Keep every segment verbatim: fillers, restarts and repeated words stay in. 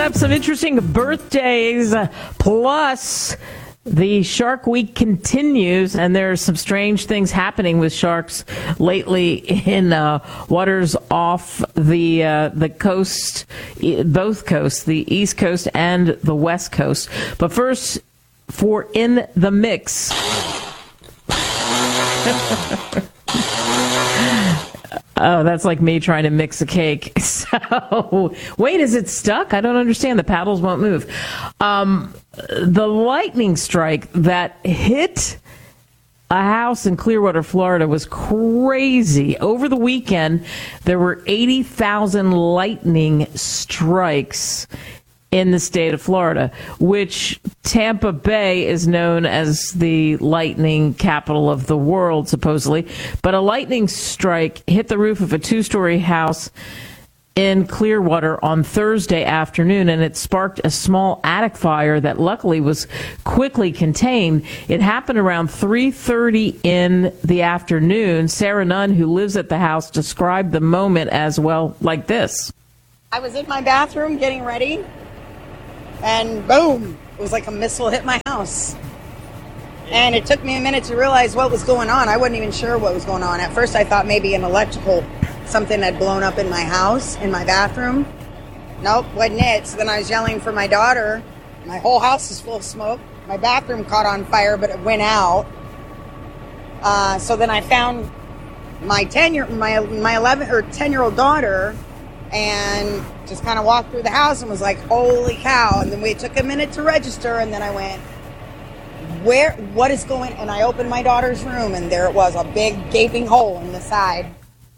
up, some interesting birthdays, uh, plus the Shark Week continues, and there's some strange things happening with sharks lately in uh, waters off the uh, the coast, both coasts, the East Coast and the West Coast. But first, for In the Mix. Oh, that's like me trying to mix a cake. So, wait, is it stuck? I don't understand. The paddles won't move. Um, the lightning strike that hit a house in Clearwater, Florida was crazy. Over the weekend, there were eighty thousand lightning strikes in the state of Florida, which Tampa Bay is known as the lightning capital of the world, supposedly. But a lightning strike hit the roof of a two-story house in Clearwater on Thursday afternoon, and it sparked a small attic fire that luckily was quickly contained. It happened around three thirty in the afternoon. Sarah Nunn, who lives at the house, described the moment as well like this. I was in my bathroom getting ready, and boom, it was like a missile hit my house. And it took me a minute to realize what was going on. I wasn't even sure what was going on. At first I thought maybe an electrical, something had blown up in my house, in my bathroom. Nope, wasn't it. So then I was yelling for my daughter. My whole house is full of smoke. My bathroom caught on fire, but it went out. Uh, so then I found my ten year, my my eleven or ten year old daughter, and just kind of walked through the house and was like, holy cow. And then we took a minute to register, and then I went, where, what is going, and I opened my daughter's room, and there it was, a big gaping hole in the side.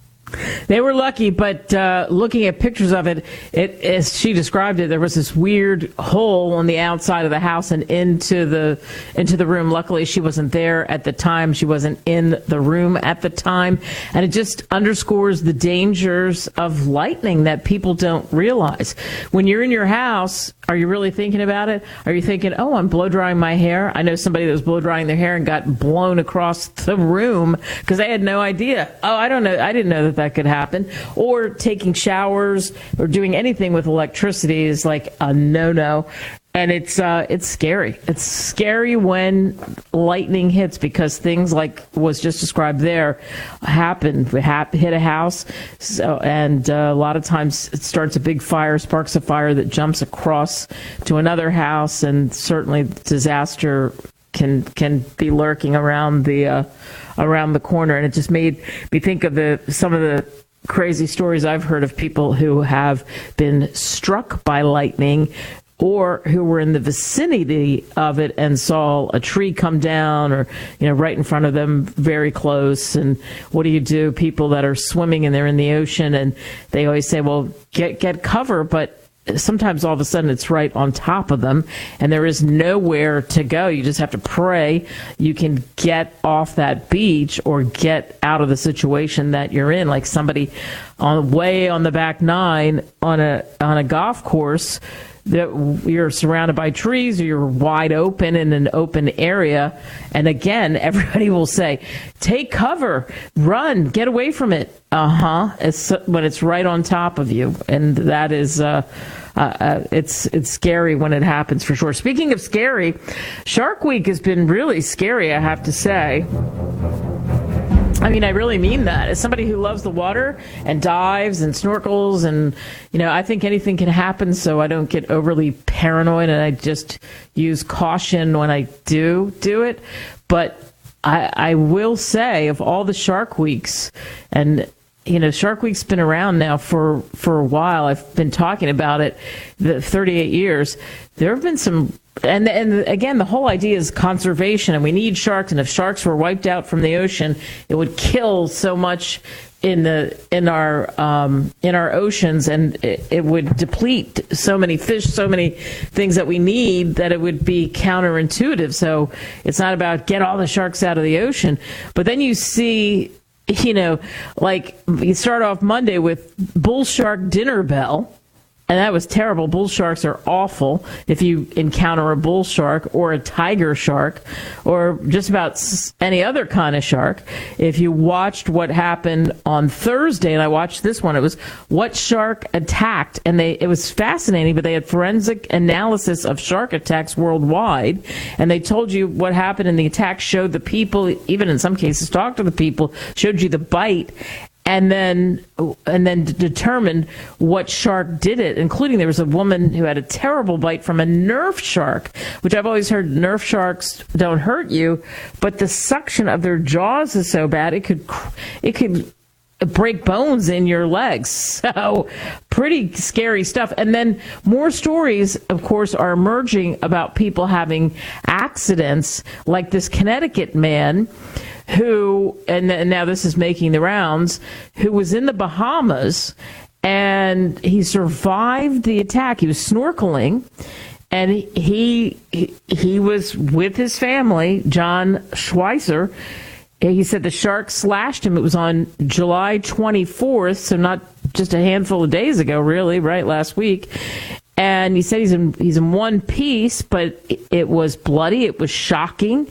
They were lucky, but uh, looking at pictures of it, it, as she described it, there was this weird hole on the outside of the house and into the into the room. Luckily, she wasn't there at the time. She wasn't in the room at the time. And it just underscores the dangers of lightning that people don't realize. When you're in your house, are you really thinking about it? Are you thinking, oh, I'm blow drying my hair? I know somebody that was blow drying their hair and got blown across the room because they had no idea. Oh, I don't know. I didn't know that that could happen. Or taking showers or doing anything with electricity is like a no-no. And it's uh, it's scary. It's scary when lightning hits because things like was just described there happen. Hit a house, so, and uh, a lot of times it starts a big fire, sparks a fire that jumps across to another house, and certainly disaster can can be lurking around the uh, around the corner. And it just made me think of the some of the crazy stories I've heard of people who have been struck by lightning, or who were in the vicinity of it and saw a tree come down, or, you know, right in front of them, very close. And what do you do? People that are swimming and they're in the ocean, and they always say, well, get get cover, but sometimes all of a sudden it's right on top of them and there is nowhere to go. You just have to pray you can get off that beach or get out of the situation that you're in. Like somebody on way on the back nine on a on a golf course, that you're surrounded by trees, or you're wide open in an open area. And again, everybody will say, take cover, run, get away from it. Uh-huh. It's when it's right on top of you. And that is, uh, uh, uh, it's, it's scary when it happens, for sure. Speaking of scary, Shark Week has been really scary, I have to say. I mean, I really mean that. As somebody who loves the water and dives and snorkels, and, you know, I think anything can happen, so I don't get overly paranoid, and I just use caution when I do do it. But I, I will say, of all the Shark Weeks, and, you know, Shark Week's been around now for, for a while. I've been talking about it the thirty-eight years. There have been some, and and again, the whole idea is conservation, and we need sharks. And if sharks were wiped out from the ocean, it would kill so much in the in our um, in our oceans, and it, it would deplete so many fish, so many things that we need, that it would be counterintuitive. So it's not about get all the sharks out of the ocean, but then you see, you know, like you start off Monday with bull shark dinner bell. And that was terrible. Bull sharks are awful if you encounter a bull shark or a tiger shark or just about any other kind of shark. If you watched what happened on Thursday, and I watched this one, it was what shark attacked. And they it was fascinating, but they had forensic analysis of shark attacks worldwide. And they told you what happened in the attack, showed the people, even in some cases talked to the people, showed you the bite. And then, and then determined what shark did it, including there was a woman who had a terrible bite from a nerf shark, which I've always heard nerf sharks don't hurt you, but the suction of their jaws is so bad it could, it could break bones in your legs. So pretty scary stuff. And then more stories, of course, are emerging about people having accidents, like this Connecticut man who, and now this is making the rounds, who was in the Bahamas and he survived the attack. He was snorkeling and he he, he was with his family, John Schweitzer. He said the shark slashed him. It was on July twenty-fourth, so not just a handful of days ago, really, right, last week. And he said he's in, he's in one piece, but it was bloody. It was shocking.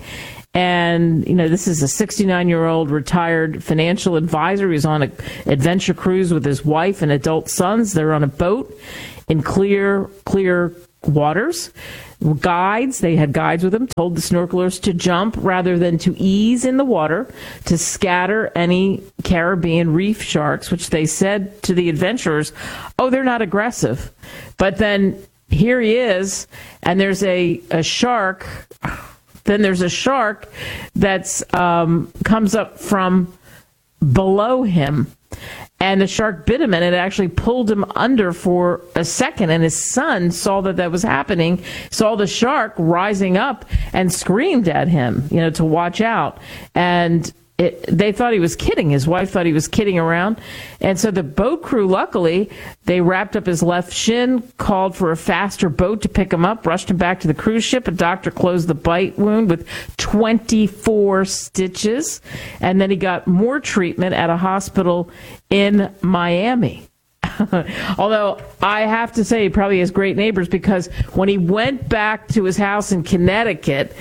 And, you know, this is a sixty-nine-year-old retired financial advisor. He was on an adventure cruise with his wife and adult sons. They're on a boat in clear, clear waters. Guides, they had guides with them, told the snorkelers to jump rather than to ease in the water to scatter any Caribbean reef sharks, which they said to the adventurers, oh, they're not aggressive. But then here he is, and there's a, a shark... Then there's a shark that's um, comes up from below him, and the shark bit him, and it actually pulled him under for a second. And his son saw that that was happening, saw the shark rising up, and screamed at him, you know, to watch out. And it, they thought he was kidding. His wife thought he was kidding around. And so the boat crew, luckily, they wrapped up his left shin, called for a faster boat to pick him up, rushed him back to the cruise ship. A doctor closed the bite wound with twenty-four stitches. And then he got more treatment at a hospital in Miami. Although I have to say he probably has great neighbors, because when he went back to his house in Connecticut,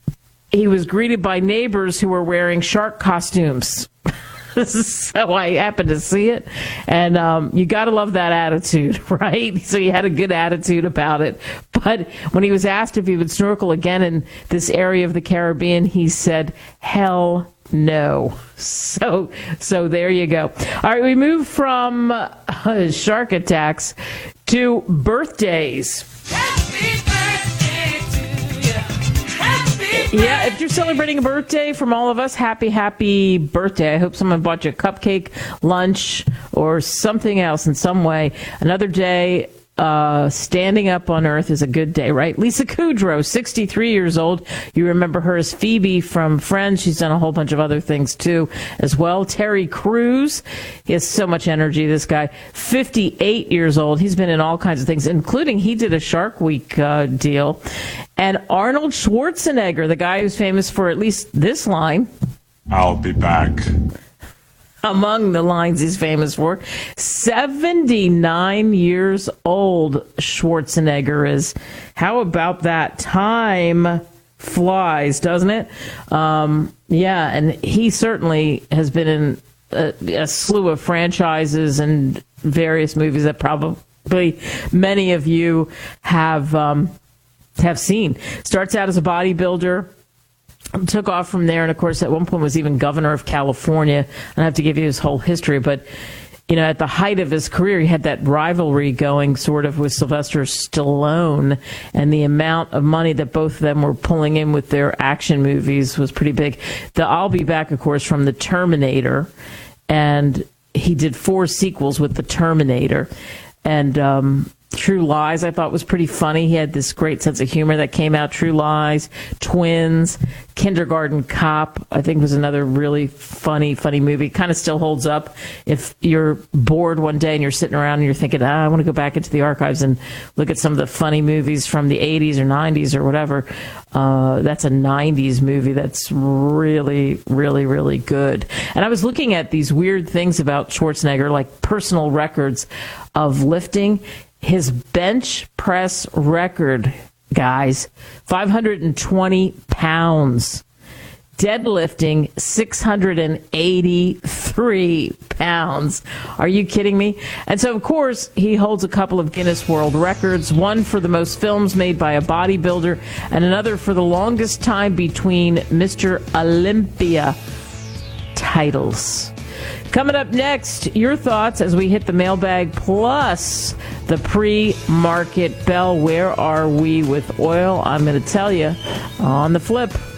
he was greeted by neighbors who were wearing shark costumes. So I happened to see it. And um, you got to love that attitude, right? So he had a good attitude about it. But when he was asked if he would snorkel again in this area of the Caribbean, he said, hell no. So, so there you go. All right, we move from uh, shark attacks to birthdays. Happy birthday to you. Happy Yeah, if you're celebrating a birthday from all of us, happy, happy birthday. I hope someone bought you a cupcake, lunch, or something else in some way. Another day uh, standing up on Earth is a good day, right? Lisa Kudrow, sixty-three years old. You remember her as Phoebe from Friends. She's done a whole bunch of other things, too, as well. Terry Crews. He has so much energy, this guy. fifty-eight years old. He's been in all kinds of things, including he did a Shark Week uh, deal. And Arnold Schwarzenegger, the guy who's famous for at least this line. I'll be back. Among the lines he's famous for. seventy-nine years old Schwarzenegger is. How about that? Time flies, doesn't it? Um, yeah, and he certainly has been in a, a slew of franchises and various movies that probably many of you have um, have seen. Starts out as a bodybuilder. Took off from there, and of course at one point was even governor of California. I don't have to give you his whole history, but you know, at the height of his career, he had that rivalry going sort of with Sylvester Stallone, and the amount of money that both of them were pulling in with their action movies was pretty big. The I'll Be Back, of course, from The Terminator, and he did four sequels with The Terminator, and um True Lies, I thought, was pretty funny. He had this great sense of humor that came out. True Lies, Twins, Kindergarten Cop, I think was another really funny, funny movie. Kind of still holds up. If you're bored one day and you're sitting around and you're thinking, ah, I want to go back into the archives and look at some of the funny movies from the eighties or nineties or whatever, uh, that's a nineties movie that's really, really, really good. And I was looking at these weird things about Schwarzenegger, like personal records of lifting. his bench press record, guys, five hundred twenty pounds. Deadlifting six hundred eighty-three pounds. Are you kidding me? And so, of course, he holds a couple of Guinness World Records, one for the most films made by a bodybuilder and another for the longest time between Mister Olympia titles. Coming up next, your thoughts as we hit the mailbag plus the pre-market bell. Where are we with oil? I'm going to tell you on the flip.